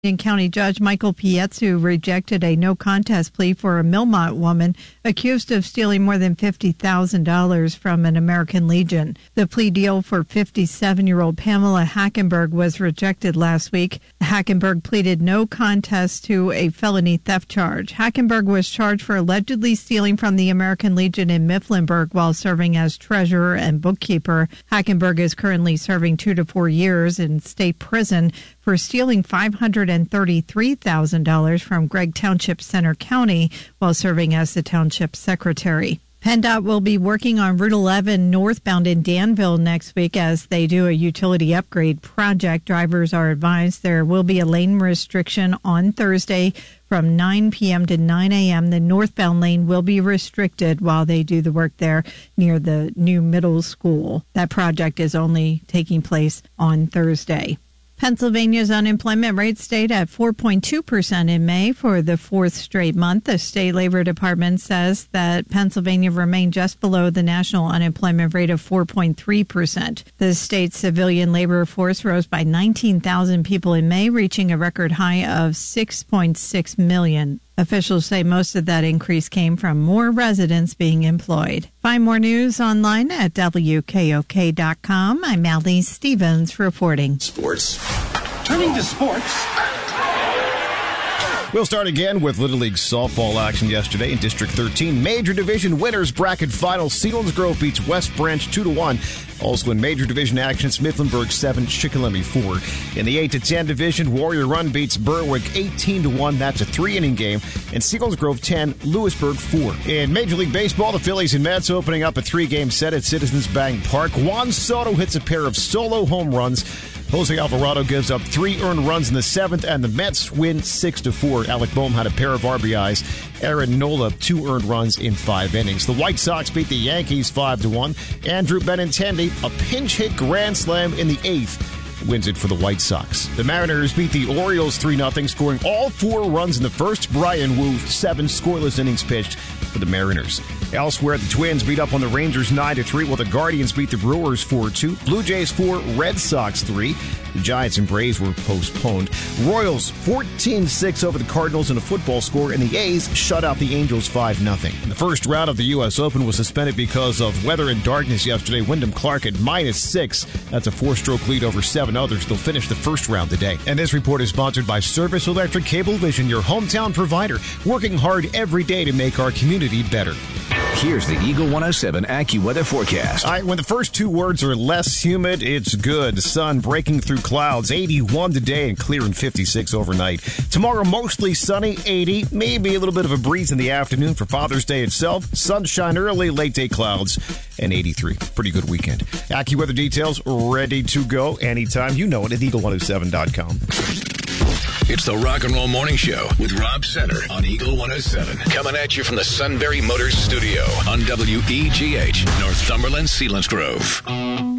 County Judge Michael Pietzu rejected a no-contest plea for a Millmont woman accused of stealing more than $50,000 from an American Legion. The plea deal for 57-year-old Pamela Hackenberg was rejected last week. Hackenberg pleaded no contest to a felony theft charge. Hackenberg was charged for allegedly stealing from the American Legion in Mifflinburg while serving as treasurer and bookkeeper. Hackenberg is currently serving 2 to 4 years in state prison for stealing $533,000 from Gregg Township Center County while serving as the township secretary. PennDOT will be working on Route 11 northbound in Danville next week as they do a utility upgrade project. Drivers are advised there will be a lane restriction on Thursday from 9 p.m. to 9 a.m. The northbound lane will be restricted while they do the work there near the new middle school. That project is only taking place on Thursday. Pennsylvania's unemployment rate stayed at 4.2% in May for the fourth straight month. The state labor department says that Pennsylvania remained just below the national unemployment rate of 4.3%. The state's civilian labor force rose by 19,000 people in May, reaching a record high of 6.6 million. Officials say most of that increase came from more residents being employed. Find more news online at WKOK.com. I'm Allie Stevens reporting. Sports. Turning to sports. We'll start again with Little League softball action yesterday in District 13. Major Division winners bracket final. Selinsgrove beats West Branch 2-1. Also in Major Division action, Mifflinburg 7, Shikellamy 4. In the 8-10 division, Warrior Run beats Berwick 18-1. That's a 3-inning game. And Selinsgrove 10, Lewisburg 4. In Major League Baseball, the Phillies and Mets opening up a 3-game set at Citizens Bank Park. Juan Soto hits a pair of solo home runs. Jose Alvarado gives up 3 earned runs in the 7th, and the Mets win 6-4. Alec Boehm had a pair of RBIs. Aaron Nola, 2 earned runs in 5 innings. The White Sox beat the Yankees 5-1. Andrew Benintendi, a pinch hit grand slam in the 8th, wins it for the White Sox. The Mariners beat the Orioles 3-0, scoring all 4 runs in the first. Brian Wu, 7 scoreless innings pitched for the Mariners. Elsewhere, the Twins beat up on the Rangers 9-3, while the Guardians beat the Brewers 4-2. Blue Jays 4, Red Sox 3. The Giants and Braves were postponed. Royals 14-6 over the Cardinals in a football score, and the A's shut out the Angels 5-0. The first round of the U.S. Open was suspended because of weather and darkness yesterday. Wyndham Clark at -6. That's a 4-stroke lead over 7 others. They'll finish the first round today. And this report is sponsored by Service Electric Cablevision, your hometown provider, working hard every day to make our community better. Here's the Eagle 107 AccuWeather forecast. All right, when the first 2 words are less humid, it's good. The sun breaking through clouds, 81 today and clear and 56 overnight. Tomorrow, mostly sunny, 80. Maybe a little bit of a breeze in the afternoon for Father's Day itself. Sunshine early, late day clouds, and 83. Pretty good weekend. AccuWeather details ready to go anytime. You know it at Eagle107.com. It's the Rock and Roll Morning Show with Rob Center on Eagle 107. Coming at you from the Sunbury Motors Studio on WEGH, Northumberland, Selinsgrove.